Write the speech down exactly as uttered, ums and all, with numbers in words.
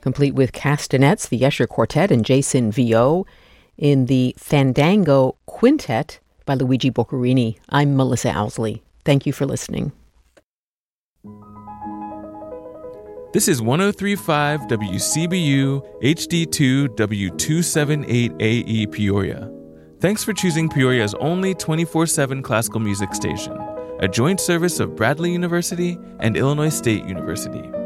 complete with castanets, the Escher Quartet and Jason Vio in the Fandango Quintet by Luigi Boccherini. I'm Melissa Owsley. Thank you for listening. This is one oh three point five W C B U H D two W two seventy-eight A E Peoria. Thanks for choosing Peoria's only twenty-four seven classical music station, a joint service of Bradley University and Illinois State University.